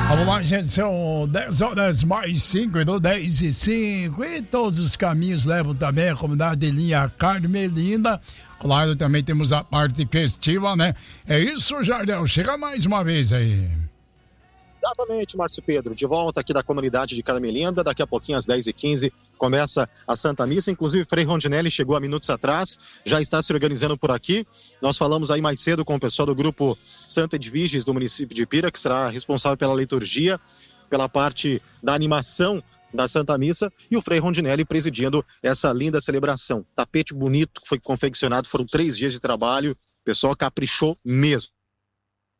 Vamos lá, gente, são 10 horas mais 5, então 10 e 5, e todos os caminhos levam também a comunidade de linha Carmelinda. Claro, também temos a parte festiva, né? É isso, Jardel, chega mais uma vez aí. Exatamente, Márcio Pedro, de volta aqui da comunidade de Carmelinda, daqui a pouquinho às 10h15 começa a Santa Missa, inclusive Frei Rondinelli chegou há minutos atrás, já está se organizando por aqui. Nós falamos aí mais cedo com o pessoal do grupo Santa Edviges do município de Pira, que será responsável pela liturgia, pela parte da animação da Santa Missa, e o Frei Rondinelli presidindo essa linda celebração. Tapete bonito que foi confeccionado, foram 3 dias de trabalho, o pessoal caprichou mesmo.